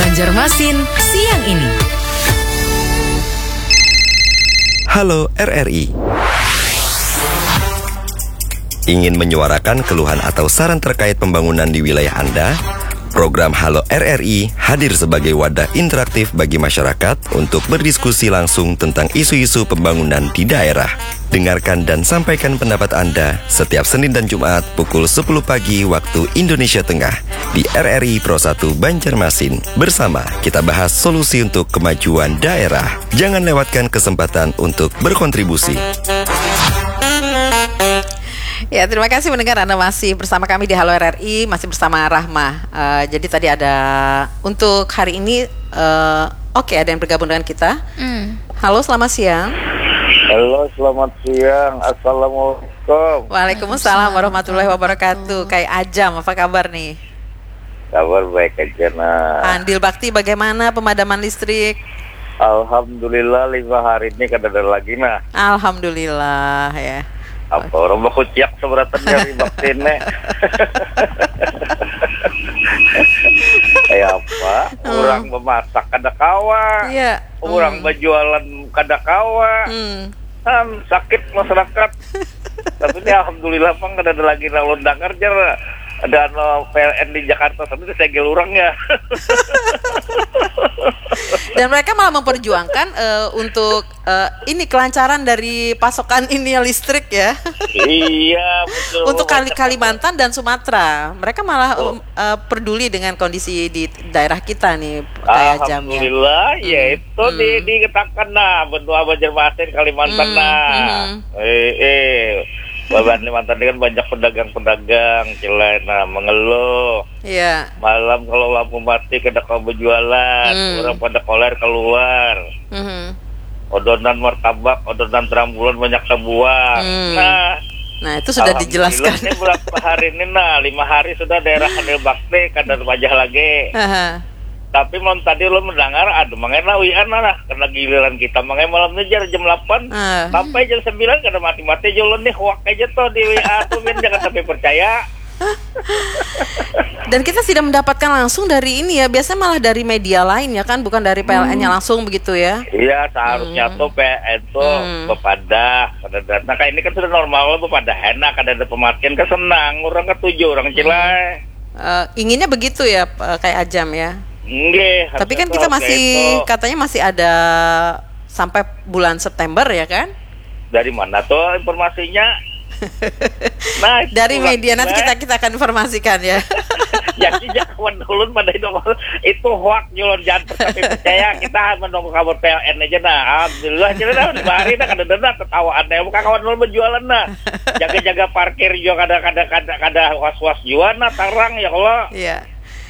Banjarmasin siang ini. Halo RRI. Ingin menyuarakan keluhan atau saran terkait pembangunan di wilayah Anda? Program Halo RRI hadir sebagai wadah interaktif bagi masyarakat untuk berdiskusi langsung tentang isu-isu pembangunan di daerah. Dengarkan dan sampaikan pendapat Anda setiap Senin dan Jumat pukul 10 pagi waktu Indonesia Tengah di RRI Pro 1 Banjarmasin. Bersama kita bahas solusi untuk kemajuan daerah. Jangan lewatkan kesempatan untuk berkontribusi. Ya, terima kasih mendengar Anda masih bersama kami di Halo RRI, masih bersama Rahma. Jadi tadi ada untuk hari ini, ada yang bergabung dengan kita. Halo, selamat siang. Halo, selamat siang. Assalamualaikum. Waalaikumsalam warahmatullahi wabarakatuh. Kayak Ajam, apa kabar nih? Kabar baik aja, nah. Andil Bakti bagaimana pemadaman listrik? Alhamdulillah 5 hari ini kada ada lagi, nah. Alhamdulillah ya. Apa orang bakuciak seberatan dari baktinnya. Kayak apa? Orang memasak kada kawa. Iya. Orang berjualan kada kawa. Sakit masyarakat. Tapi ini alhamdulillah pang kada ada lagi undang kerja. Ada PLN di Jakarta sampai segel orang ya. Dan mereka malah memperjuangkan untuk ini kelancaran dari pasokan ini listrik ya. Iya, betul. Untuk Kalimantan dan Sumatera, mereka malah peduli dengan kondisi di daerah kita nih kayak jamnya. Alhamdulillah, ya itu dikatakan nah benua Banjarmasin Kalimantan Kalimantan kan banyak pedagang-pedagang celana mengeluh. Iya. Malam kalau lampu mati kada kau berjualan, orang pada koler keluar. Odonan martabak, odonan terambulan banyak terbuang. Nah itu sudah dijelaskan. Ini berapa hari ini 5 hari sudah daerah Andil Bakti kada wajah lagi. Tapi malam tadi lo mendengar, mangena wian lah, karena giliran kita mangena malam ngejar jam 8 sampai jam 9 kada mati-mati jualan nih hoak aja tuh di WA tuh, jangan sampai percaya. Dan kita tidak mendapatkan langsung dari ini ya, biasanya malah dari media lain ya kan, bukan dari PLN-nya langsung begitu ya. Iya, seharusnya tuh PLN tuh bepadah pada data. Nah kayak ini kan sudah normal bepadah enak, kada ada pematian kan senang, orang ketujuh orang cilai. Inginnya begitu ya kayak Ajam ya. Nggih. Tapi kan kita masih katanya masih ada sampai bulan September ya kan? Dari mana tuh informasinya? Nah, dari media nanti kita akan informasikan ya. Jadi jangan dulu pada itu hoak nyolong jangan percaya, kita menunggu kabar PLN aja nah. Alhamdulillah jadi di hari dah kada ketawaan deh bukan kawan dulu berjualan nah. Jaga-jaga parkir juga kada was-was jualan nah tarang ya Allah. Iya.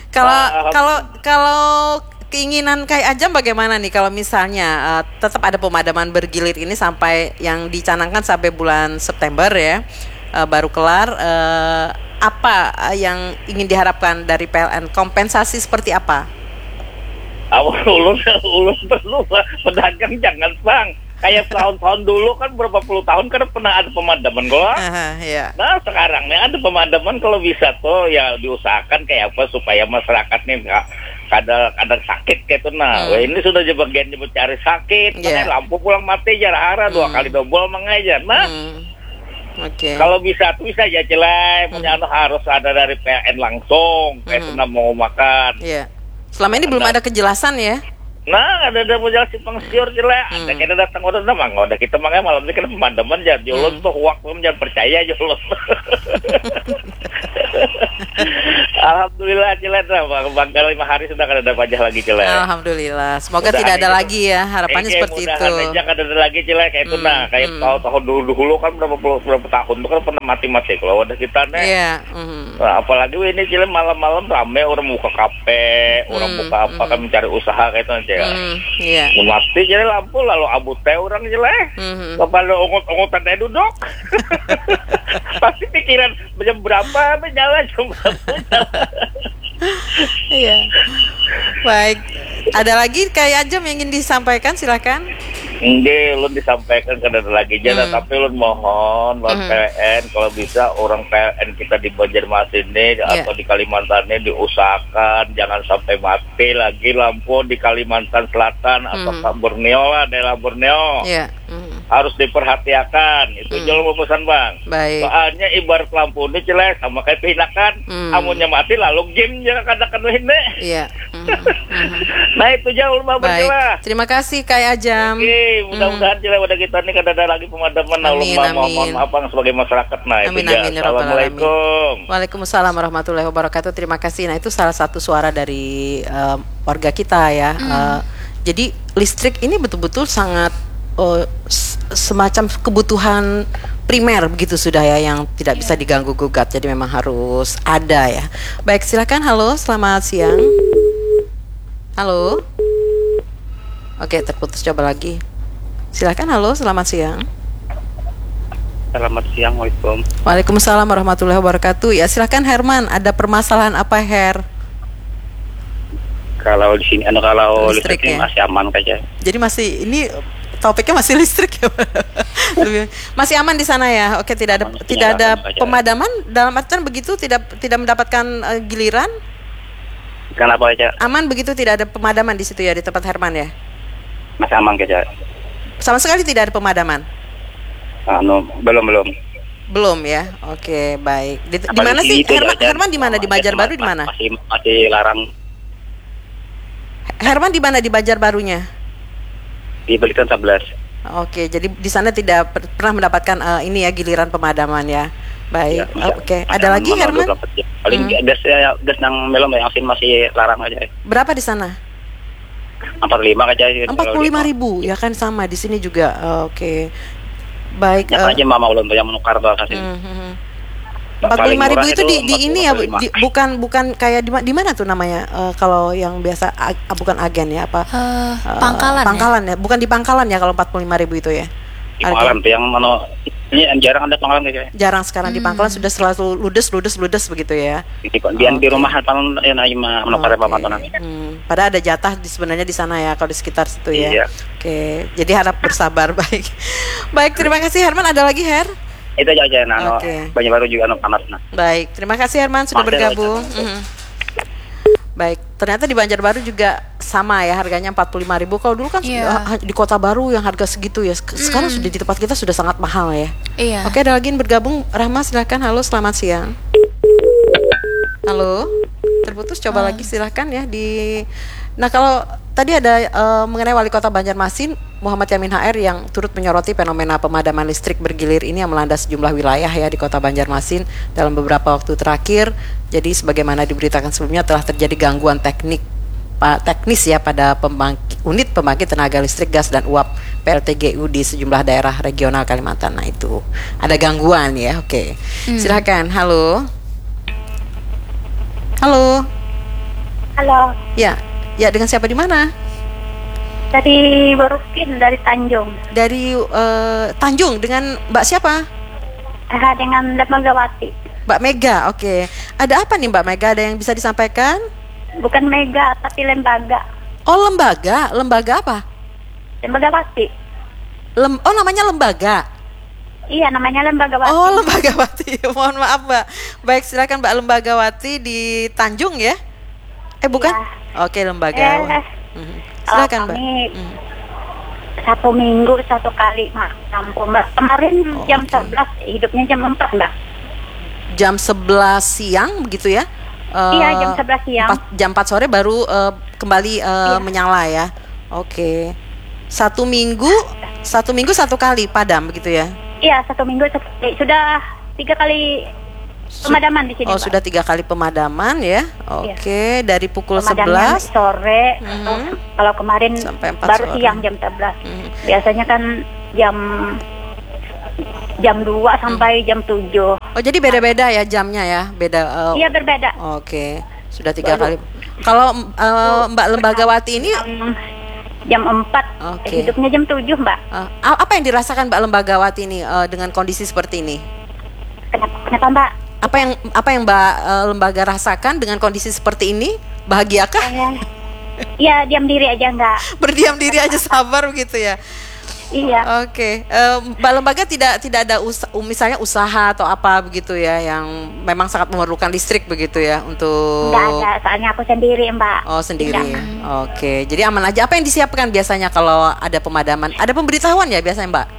Kalau keinginan kayak Ajam bagaimana nih kalau misalnya tetap ada pemadaman bergilir ini sampai yang dicanangkan sampai bulan September ya, baru kelar, apa yang ingin diharapkan dari PLN, kompensasi seperti apa? Ulun perlu pedagang jangan bang. Kayak tahun-tahun dulu kan berapa puluh tahun kan pernah ada pemadaman kok. Iya. Nah sekarang nih ada pemadaman kalau bisa tuh ya diusahakan kayak apa supaya masyarakat nih kadang sakit kayak tuh nah. Ini sudah bagian mencari sakit. Lampu pulang mati jarang 2 kali double mengajar. Nah. Kalau bisa tuh bisa aja celai. Harus ada dari PLN langsung. Kayak sudah mau makan. Iya. Selama ini belum ada kejelasan ya. Nah, ada modal simpang siur jelek. Ada kita datang udah kita makanya malam ini kan pemadaman jangan jolon tuh waktu jangan percaya jolon. Alhamdulillah jelek dah. Bangga 5 hari sudah kada ada pajak lagi jelek. Alhamdulillah. Semoga tidak ada lagi ya. Harapannya seperti itu. Mudah-mudahan kada ada lagi jelek kayak itu nah. Kayak tahun dulu kan berapa tahun itu kan pernah mati-mati kalau ada kita nih. Iya. Nah, apalagi ini jelek malam-malam rame orang buka kafe, orang buka apa kan mencari usaha kayak itu aja. Iya. Mati jadi lampu lalu abu teh orang jelek. Kepada ongot-ongotan teh duduk. Pasti pikiran jam berapa berjalan jam berapa. Iya. Baik. Ada lagi kayak Ajam yang ingin disampaikan, silakan. Enggak, lu disampaikan ke daerah lagi aja, tapi lu mohon PLN kalau bisa orang PLN kita di Banjarmasin ini atau di Kalimantan ini diusahakan jangan sampai mati lagi lampu di Kalimantan Selatan atau Borneo lah, daerah Borneo. Harus diperhatikan, itu jual pesan bang. Baik. Soalnya ibarat lampu ini jelek sama kayak pinakan, amunnya mati lalu game jangan kadakan ini. Iya. Nah itu jauh bang berjelas. Terima kasih Kak Ajam. Oke, mudah-mudahan jelas udah kita nih kada ada lagi pemadaman. Mohon maaf bang sebagai masyarakat. Nah itu aja. Assalamualaikum. Waalaikumsalam warahmatullahi wabarakatuh. Terima kasih. Nah itu salah satu suara dari warga kita ya. Jadi listrik ini betul-betul sangat semacam kebutuhan primer begitu sudah ya, yang tidak bisa diganggu gugat, jadi memang harus ada ya. Baik, silakan. Halo, selamat siang. Halo. Oke, terputus, coba lagi. Silakan. Halo, selamat siang. Selamat siang, Waalaikumsalam. Waalaikumsalam warahmatullahi wabarakatuh. Ya, silakan Herman, ada permasalahan apa Her? Kalau di sini kalau Listrik listriknya ya? masih aman saja. Jadi masih ini topiknya masih listrik ya. Masih aman di sana ya. Oke, tidak ada pemadaman dalam artian begitu, tidak mendapatkan giliran. Kenapa aja? Aman begitu, tidak ada pemadaman di situ ya, di tempat Herman ya. Masih aman saja. Sama sekali tidak ada pemadaman. Belum ya. Oke, baik. Di mana sih Herman di mana? Di Banjarbaru di mana? Masih larang. Herman di mana di Banjarbarunya? Di Belitung 11. Oke, jadi di sana tidak pernah mendapatkan ini ya, giliran pemadaman ya. Baik. Ya, oke. Ada lagi Herman? Paling gas yang melom yang masih larang aja. Berapa di sana? 45 aja. 45.000 ya kan, sama di sini juga. Oke. Baik. Ya aja mau belum yang menukar tuh kasih. 45.000 itu di ini ya, bukan kayak di mana tuh namanya, kalau yang biasa bukan agen ya, apa pangkalan ya? Bukan di pangkalan ya kalau 45.000 itu ya. Di pangkalan tuh yang mana ini jarang ada pangkalan gitu ya. Jarang sekarang di pangkalan, sudah selalu ludes begitu ya. Di rumah paling ya menukar pamantanan. Padahal ada jatah sebenarnya di sana ya, kalau di sekitar situ ya. Iya. Oke, jadi harap bersabar. Baik, terima kasih Herman. Ada lagi Her? Itu aja Banjarbaru juga panas. Baik, terima kasih Herman sudah bergabung. Baik, ternyata di Banjarbaru juga sama ya, harganya 45.000. Kalau dulu kan di Kota Baru yang harga segitu ya. Sekarang sudah di tempat kita sudah sangat mahal ya. Iya. Oke, ada lagi yang bergabung. Rahma, silakan. Halo, selamat siang. Halo. Terputus, coba lagi silahkan ya di. Nah, kalau tadi ada mengenai Wali Kota Banjarmasin Muhammad Yamin HR yang turut menyoroti fenomena pemadaman listrik bergilir ini yang melanda sejumlah wilayah ya di Kota Banjarmasin dalam beberapa waktu terakhir. Jadi sebagaimana diberitakan sebelumnya telah terjadi gangguan teknis ya pada unit pembangkit tenaga listrik gas dan uap PLTGU di sejumlah daerah regional Kalimantan. Nah, itu ada gangguan ya. Oke. Silakan. Halo. Halo. Halo. Ya, dengan siapa di mana? Dari Boruskin, dari Tanjung. Dari Tanjung, dengan Mbak siapa? Dengan Lembagawati. Mbak Mega, oke. Ada apa nih Mbak Mega? Ada yang bisa disampaikan? Bukan Mega, tapi lembaga. Oh, lembaga. Lembaga apa? Lembagawati. Oh, namanya lembaga? Iya, namanya Lembagawati. Oh, Lembagawati. Mohon maaf Mbak. Baik, silakan Mbak Lembagawati di Tanjung ya? Bukan? Ya. Oke, lembaga. Silakan Mbak. Kami 1 minggu 1 kali lampu Mbak. Kemarin jam 11, hidupnya jam 4 Mbak. Jam 11 siang begitu ya? Iya, jam 11 siang. Jam 4 sore baru kembali menyala ya. Oke. 1 minggu 1 kali padam begitu ya? Iya, 1 minggu 1 kali. Sudah 3 kali pemadaman di sini. Oh, Pak. Sudah 3 kali pemadaman ya. Oke, dari pukul pemadaman 11 sore. Kalau kemarin baru sore. siang jam 11. Biasanya kan jam 2 sampai jam 7. Oh, jadi beda-beda ya jamnya ya? Beda. Iya, berbeda. Oke. Sudah 3 kali. Kalau Mbak Lembagawati ini jam 4. Hidupnya jam 7, Mbak. Apa yang dirasakan Mbak Lembagawati ini dengan kondisi seperti ini? Kenapa, Mbak? Apa yang Mbak Lembaga rasakan dengan kondisi seperti ini? Bahagiakah? Iya, diam diri aja enggak. Berdiam diri aja, sabar begitu ya. Iya. Oke, Mbak Lembaga tidak ada misalnya usaha atau apa begitu ya yang memang sangat memerlukan listrik begitu ya untuk. Nggak ada, soalnya aku sendiri, Mbak. Oh, sendiri. Tidak. Oke, jadi aman aja. Apa yang disiapkan biasanya kalau ada pemadaman? Ada pemberitahuan ya biasanya, Mbak?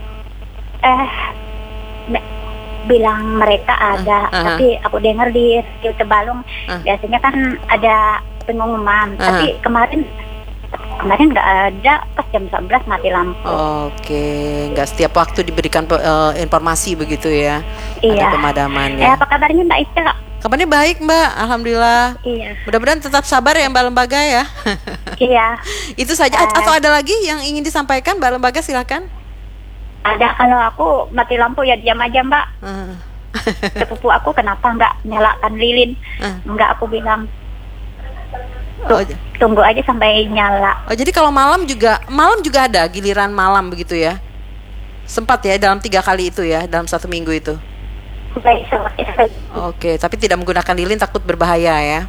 Bilang mereka ada, tapi aku dengar di Radio Tebalung biasanya kan ada pengumuman, tapi kemarin nggak ada, pas jam 11 mati lampu. Oke, nggak setiap waktu diberikan informasi begitu ya? Iya. Ada pemadaman ya. Apa kabarnya Mbak Ika? Kabarnya baik, Mbak, alhamdulillah. Iya. Mudah-mudahan tetap sabar ya Mbak Lembaga ya. Iya. Itu saja. Atau ada lagi yang ingin disampaikan, Mbak Lembaga, silakan. Ada, kalau aku mati lampu ya diam aja, Mbak. Sepupu aku kenapa nggak nyalakan lilin? Nggak, aku bilang tunggu aja sampai nyala. Oh, jadi kalau malam juga ada giliran malam begitu ya? Sempat ya dalam 3 kali itu ya, dalam 1 minggu itu. Baik. Oke, tapi tidak menggunakan lilin takut berbahaya ya?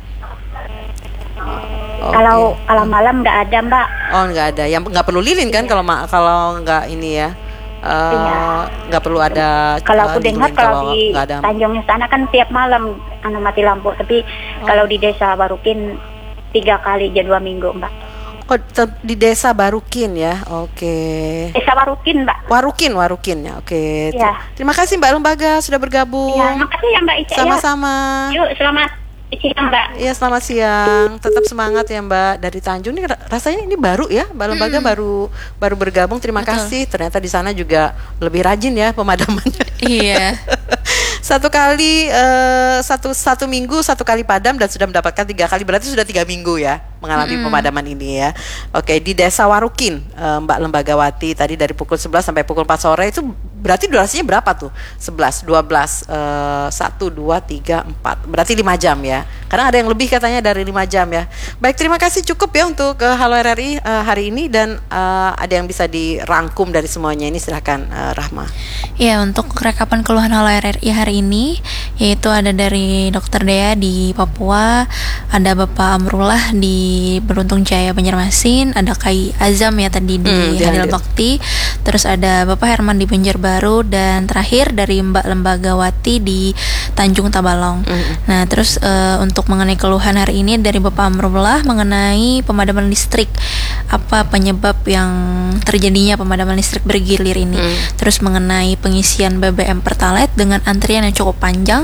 Kalau malam nggak ada, Mbak. Oh, nggak ada. Yang nggak perlu lilin kan kalau nggak ini ya? Nggak perlu ada. Kalau aku dengar kalau di Tanjungnya sana kan tiap malam mati lampu, tapi kalau di desa Warukin 3 kali aja 2 minggu, Mbak. Oh, di desa Warukin ya, oke. Desa Warukin, Mbak. Warukin ya, oke. Ya. Terima kasih Mbak Lembaga sudah bergabung. Ya, makasih ya Mbak Ica. Sama-sama. Yuk, selamat siang, Mbak. Iya, selamat siang. Tetap semangat ya Mbak. Dari Tanjung nih rasanya ini baru ya, Mbak Lembaga baru bergabung. Terima kasih. Ternyata di sana juga lebih rajin ya pemadamannya. Iya. Satu minggu 1 kali padam dan sudah mendapatkan 3 kali, berarti sudah 3 minggu ya mengalami pemadaman ini ya. Oke, di desa Warukin, Mbak Lembagawati tadi dari pukul 11 sampai pukul 4 sore itu berarti durasinya berapa tuh? 11, 12, 1, 2, 3, 4. Berarti 5 jam ya. Karena ada yang lebih katanya dari 5 jam ya. Baik, terima kasih cukup ya untuk Halo RRI hari ini, dan ada yang bisa dirangkum dari semuanya ini, silakan Rahma. Ya, untuk rekapan keluhan Halo RRI hari ini yaitu ada dari Dr. Dea di Papua, ada Bapak Amrullah di Beruntung Jaya Banjarmasin, ada Kai Azam ya tadi di Hadil Bakti, terus ada Bapak Herman di Banjarbaru, dan terakhir dari Mbak Lembagawati di Tanjung Tabalong. Nah, terus untuk mengenai keluhan hari ini dari Bapak Amrullah mengenai pemadaman listrik, apa penyebab yang terjadinya pemadaman listrik bergilir ini, terus mengenai pengisian BBM Pertalite dengan antrian yang cukup panjang,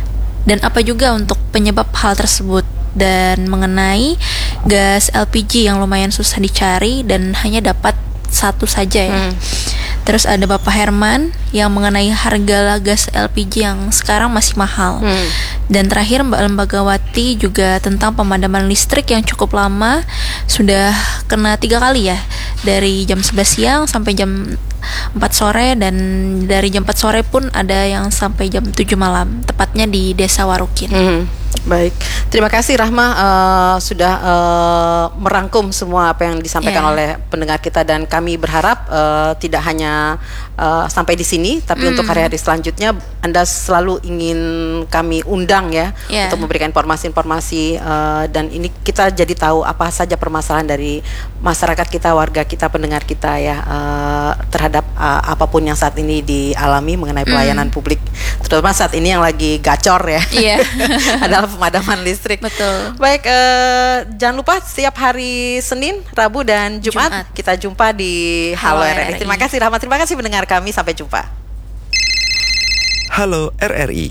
dan apa juga untuk penyebab hal tersebut, dan mengenai gas LPG yang lumayan susah dicari dan hanya dapat 1 saja ya. Terus ada Bapak Herman yang mengenai harga gas LPG yang sekarang masih mahal. Dan terakhir Mbak Lembagawati juga tentang pemadaman listrik yang cukup lama, sudah kena 3 kali ya, dari jam 11 siang sampai jam 4 sore, dan dari jam 4 sore pun ada yang sampai jam 7 malam, tepatnya di desa Warukin. Baik, terima kasih Rahma sudah merangkum semua apa yang disampaikan oleh pendengar kita, dan kami berharap tidak hanya sampai di sini, tapi untuk hari-hari selanjutnya Anda selalu ingin kami undang ya untuk memberikan informasi-informasi, dan ini kita jadi tahu apa saja permasalahan dari masyarakat kita, warga kita, pendengar kita ya, terhadap apapun yang saat ini dialami mengenai pelayanan publik, terutama saat ini yang lagi gacor ya. Adalah pemadaman listrik. Betul. Baik, jangan lupa setiap hari Senin, Rabu, dan Jumat kita jumpa di Halo RRI. Terima kasih Rahma, terima kasih pendengar kami, sampai jumpa. Halo RRI.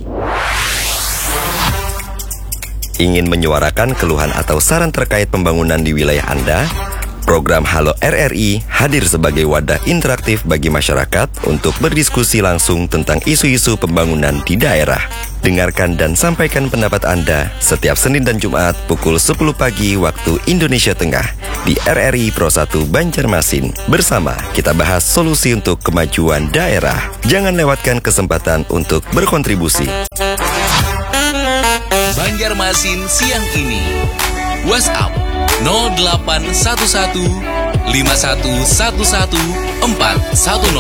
Ingin menyuarakan keluhan atau saran terkait pembangunan di wilayah Anda? Program Halo RRI hadir sebagai wadah interaktif bagi masyarakat untuk berdiskusi langsung tentang isu-isu pembangunan di daerah. Dengarkan dan sampaikan pendapat Anda setiap Senin dan Jumat pukul 10 pagi waktu Indonesia Tengah di RRI Pro 1 Banjarmasin. Bersama kita bahas solusi untuk kemajuan daerah. Jangan lewatkan kesempatan untuk berkontribusi. Banjarmasin siang ini. WhatsApp 0811 5111 410.